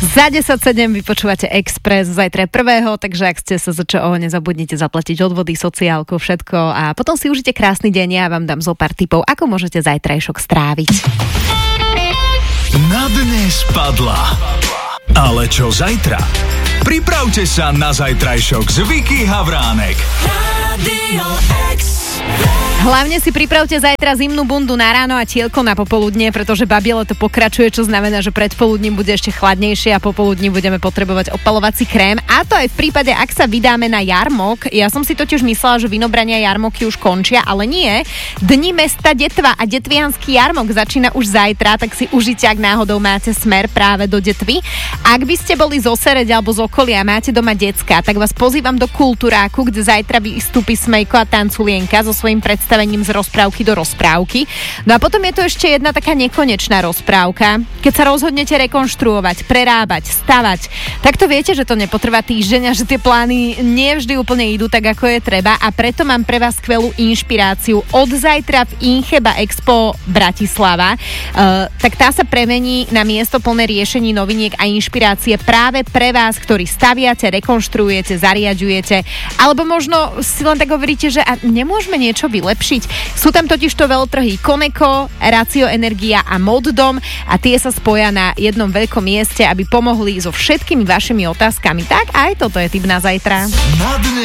Za 10:07 vy počúvate Express, zajtra 1., takže ak ste sa ZČO, nezabudnite zaplatiť odvody, sociálku, všetko a potom si užite krásny deň. Ja vám dám zo pár tipov, ako môžete zajtrajšok stráviť. Na dnes padla. Ale čo zajtra? Pripravte sa na zajtrajšok z Vicky Havránek. Radio Express. Hlavne si pripravte zajtra zimnú bundu na ráno a tielko na popoludnie, pretože babie leto pokračuje, čo znamená, že predpoludním bude ešte chladnejšie a popoludní budeme potrebovať opalovací krém. A to aj v prípade, ak sa vydáme na jarmok. Ja som si totiž myslela, že vinobrania jarmoky už končia, ale nie. Dni mesta Detva a detviansky jarmok začína už zajtra, tak si užite, ak náhodou máte smer práve do Detvy. Ak by ste boli zo Sereď alebo z okolia a máte doma decka, tak vás pozývam do Kultúráku, kde zajtra vystúpi Smejko a Tanculienka so svojím predstavením z rozprávky do rozprávky. No a potom je tu ešte jedna taká nekonečná rozprávka. Keď sa rozhodnete rekonštruovať, prerábať, stavať, tak to viete, že to nepotrvá týždeň a že tie plány nie vždy úplne idú tak, ako je treba, a preto mám pre vás skvelú inšpiráciu. Od zajtra v Incheba Expo Bratislava, tak tá sa premení na miesto plné riešení, noviniek a inšpirácie práve pre vás, ktorí staviate, rekonštruujete, zariaďujete, alebo možno si len tak hovoríte, že nemôžeme niečo vylepšiť. Sú tam totižto veľtrhy Koneko, Ratio Energia a Moddom a tie sa spoja na jednom veľkom mieste, aby pomohli so všetkými vašimi otázkami. Tak aj toto je tip na zajtra.